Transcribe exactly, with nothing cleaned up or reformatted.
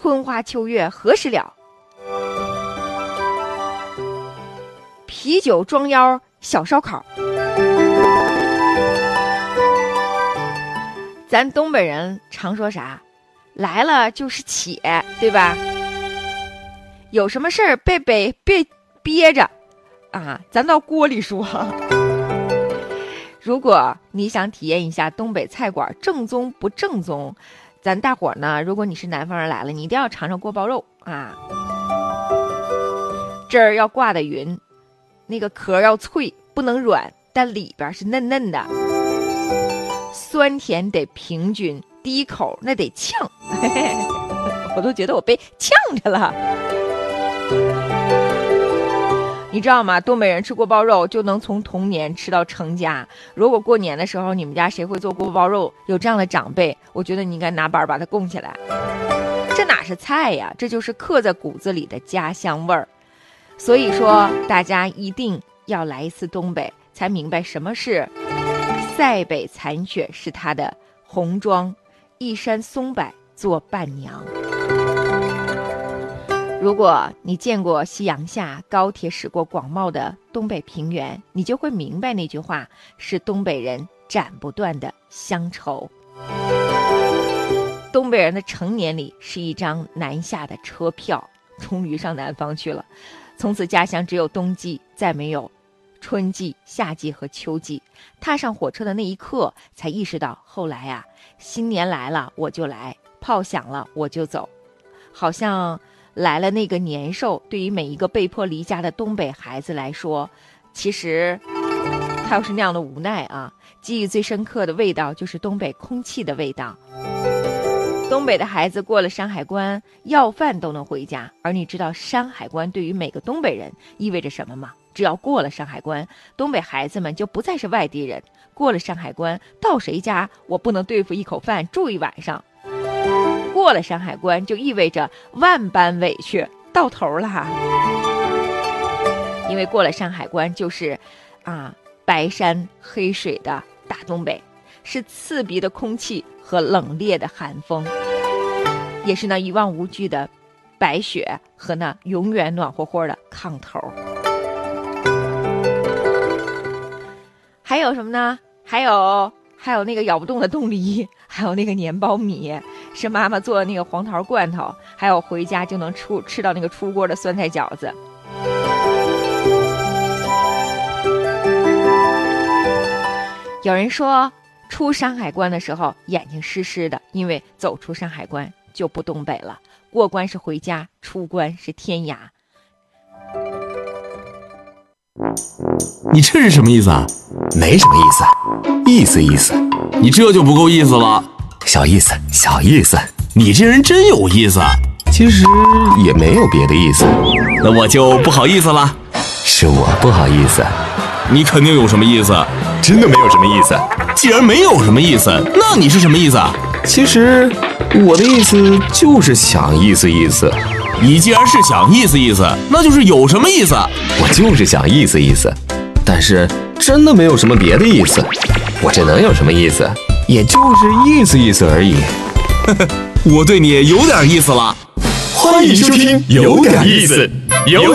春花秋月何时了？啤酒装腰小烧烤。咱东北人常说啥？来了就是且，对吧？有什么事儿别别别憋着啊，咱到锅里说。如果你想体验一下东北菜馆正宗不正宗，咱大伙儿呢，如果你是南方人来了，你一定要尝尝锅包肉啊。这儿要挂的匀，那个壳要脆，不能软，但里边是嫩嫩的，酸甜得平均，第一口那得呛，嘿嘿，我都觉得我被呛着了。你知道吗？东北人吃锅包肉就能从童年吃到成家。如果过年的时候你们家谁会做锅包肉，有这样的长辈，我觉得你应该拿板把它供起来。这哪是菜呀，这就是刻在骨子里的家乡味儿。所以说大家一定要来一次东北，才明白什么是塞北残雪是它的红妆，一山松柏做伴娘。如果你见过夕阳下高铁驶过广袤的东北平原，你就会明白那句话是东北人斩不断的乡愁。东北人的成年礼是一张南下的车票，终于上南方去了。从此家乡只有冬季，再没有春季、夏季和秋季。踏上火车的那一刻，才意识到后来啊，新年来了我就来，炮响了我就走。好像来了那个年兽，对于每一个被迫离家的东北孩子来说，其实他又是那样的无奈啊。记忆最深刻的味道就是东北空气的味道。东北的孩子过了山海关，要饭都能回家。而你知道山海关对于每个东北人意味着什么吗？只要过了山海关，东北孩子们就不再是外地人。过了山海关，到谁家我不能对付一口饭住一晚上。过了山海关就意味着万般委屈到头了。因为过了山海关就是啊白山黑水的大东北，是刺鼻的空气和冷冽的寒风，也是那一望无际的白雪和那永远暖和和的炕头。还有什么呢？还有还有那个咬不动的冻梨，还有那个年苞米，是妈妈做的那个黄桃罐头，还有回家就能出吃到那个出锅的酸菜饺子。有人说出山海关的时候眼睛湿湿的，因为走出山海关就不东北了。过关是回家，出关是天涯。 你这是什么意思啊？ 没什么意思，意思意思。 你这就不够意思了。 小意思，小意思。 你这人真有意思啊。 其实也没有别的意思。 那我就不好意思了。 是我不好意思。 你肯定有什么意思。 真的没有什么意思。 既然没有什么意思，那你是什么意思啊？ 其实我的意思就是想意思意思。 你既然是想意思意思，那就是有什么意思。 我就是想意思意思，但是真的没有什么别的意思。我这能有什么意思？也就是意思意思而已。 我对你有点意思了。 欢迎收听有点意思，有